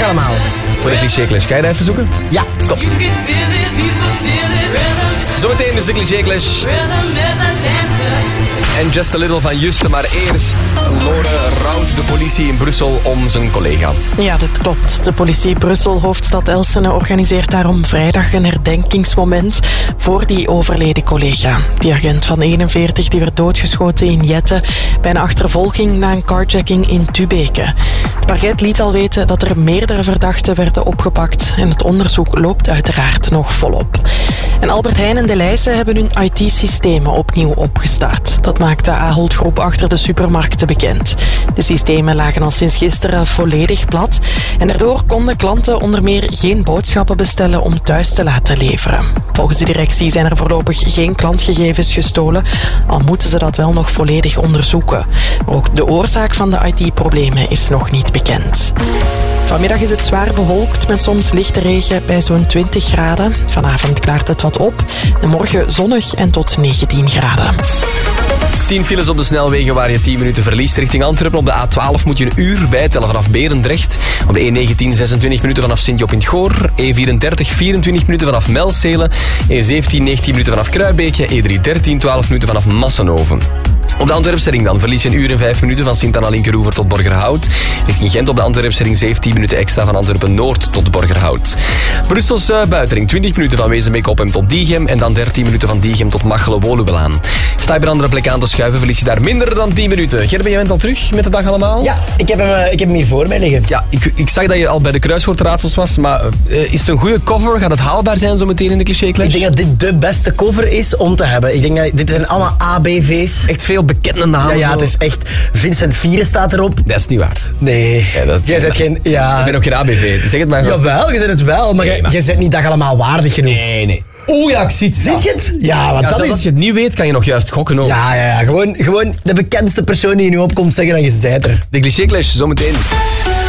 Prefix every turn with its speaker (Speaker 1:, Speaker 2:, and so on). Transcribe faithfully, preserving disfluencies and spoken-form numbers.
Speaker 1: allemaal.
Speaker 2: Voor de cliché clash. Ga je dat even zoeken?
Speaker 1: Ja.
Speaker 2: Kom. Zometeen de cliché clash. En Just a Little van Juste, maar eerst Lore rouwt de politie in Brussel om zijn collega.
Speaker 3: Ja, dat klopt. De politie Brussel, hoofdstad Elsene, organiseert daarom vrijdag een herdenkingsmoment voor die overleden collega. Die agent van eenenveertig die werd doodgeschoten in Jette bij een achtervolging na een carjacking in Tubeke. Het parket liet al weten dat er meerdere verdachten werden opgepakt en het onderzoek loopt uiteraard nog volop. En Albert Heijn en Delhaize hebben hun I T-systemen opnieuw opgestart. Dat maakt de Ahold Groep achter de supermarkten bekend. De systemen lagen al sinds gisteren volledig plat en daardoor konden klanten onder meer geen boodschappen bestellen om thuis te laten leveren. Volgens de directie zijn er voorlopig geen klantgegevens gestolen, al moeten ze dat wel nog volledig onderzoeken. Maar ook de oorzaak van de I T-problemen is nog niet bekend. Vanmiddag is het zwaar bewolkt met soms lichte regen bij zo'n twintig graden. Vanavond klaart het wat op en morgen zonnig en tot negentien graden.
Speaker 2: tien files op de snelwegen waar je tien minuten verliest richting Antwerpen. Op de A twaalf moet je een uur bijtellen vanaf Berendrecht. Op de E negentien zesentwintig minuten vanaf Sint-Job in het Goor. E vierendertig vierentwintig minuten vanaf Melcelen. E zeventien negentien minuten vanaf Kruibeke. E drie dertien twaalf minuten vanaf Massenhoven. Op de Antwerpse ring dan verlies je een uur en vijf minuten van Sint-Anna-Linkeroever tot Borgerhout. Richting Gent op de Antwerpse ring zeventien minuten extra van Antwerpen-Noord tot Borgerhout. Brussels uh, buitenring twintig minuten van Wezenbeek-Oppem tot Diegem en dan dertien minuten van Diegem tot Machelen-Woluwelaan. Sta je bij een andere plek aan te schuiven, verlies je daar minder dan tien minuten. Gerben, jij bent al terug met de dag allemaal?
Speaker 1: Ja, ik heb hem, uh, ik heb hem hier voor mij liggen.
Speaker 2: Ja, ik, ik zag dat je al bij de kruiswoordraadsels was, maar uh, is het een goede cover? Gaat het haalbaar zijn zo meteen in de cliché clash?
Speaker 1: Ik denk dat dit de beste cover is om te hebben. Ik denk dat dit zijn allemaal A B V's.
Speaker 2: Echt veel bekende namen.
Speaker 1: Ja, ja, het is echt... Vincent Vieren staat erop.
Speaker 2: Dat is niet waar.
Speaker 1: Nee.
Speaker 2: Ja, dat,
Speaker 1: jij bent geen... Ja.
Speaker 2: Ik ben ook geen A B V. Zeg het maar.
Speaker 1: Jawel, je bent het wel, maar
Speaker 2: nee,
Speaker 1: jij,
Speaker 2: maar...
Speaker 1: jij bent niet dat allemaal waardig genoeg.
Speaker 2: Nee, nee. Oeh ja, ik zie het.
Speaker 1: Ziet je het? Ja, want
Speaker 2: Ja,
Speaker 1: dat is...
Speaker 2: als je het niet weet, kan je nog juist gokken ook.
Speaker 1: Ja, ja, ja. Gewoon, gewoon de bekendste persoon die je nu opkomt zeggen dat je zijt er.
Speaker 2: De cliché clash, zometeen.